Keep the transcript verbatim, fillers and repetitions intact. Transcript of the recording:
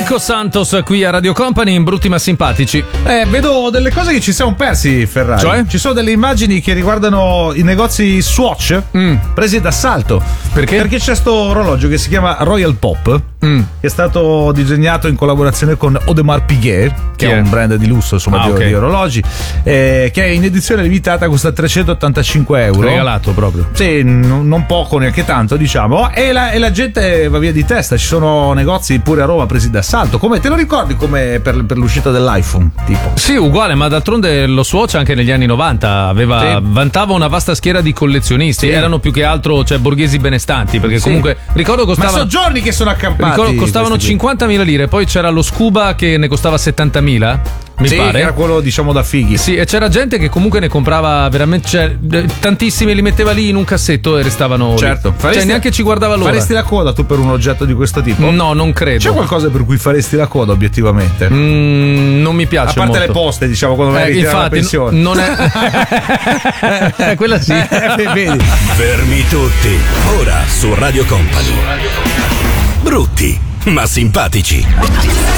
Nico Santos qui a Radio Company in Brutti ma Simpatici. Eh, vedo delle cose che ci siamo persi, Ferrari. Cioè? Ci sono delle immagini che riguardano i negozi Swatch mm. presi d'assalto. Perché? Perché c'è sto orologio che si chiama Royal Pop, mm. che è stato disegnato in collaborazione con Audemars Piguet, che Chi è è? un brand di lusso, insomma, Ah, di, okay. di orologi, eh, che è in edizione limitata, costa trecentottantacinque euro. Regalato proprio. Sì, n- non poco, neanche tanto, diciamo. E la, e la gente va via di testa. Ci sono negozi pure a Roma presi d'assalto. Come te lo ricordi come per, per l'uscita dell'iPhone? Tipo. Sì, uguale, ma d'altronde lo Swatch anche negli anni novanta aveva, Sì. vantava una vasta schiera di collezionisti. Sì. Erano più che altro, cioè, borghesi benestanti, perché Sì. comunque ricordo Ma costavano sono giorni che sono accampati. ricordo costavano questi qui. cinquantamila lire, poi c'era lo Scuba che ne costava settantamila. Mi sì, pare. che era quello, diciamo, da fighi. Sì, e c'era gente che comunque ne comprava veramente, cioè, eh, tantissimi, li metteva lì in un cassetto e restavano Certo. lì. Faresti- Cioè neanche ci guardava l'ora. Faresti la coda tu per un oggetto di questo tipo? No, non credo. C'è qualcosa per cui faresti la coda, obiettivamente? Mm, non mi piace A parte molto. le poste, diciamo, quando vai a Eh, ritirare la infatti, pensione. n- non è quella sì. Vedi? Fermi tutti. Ora su Radio Company. Brutti ma simpatici.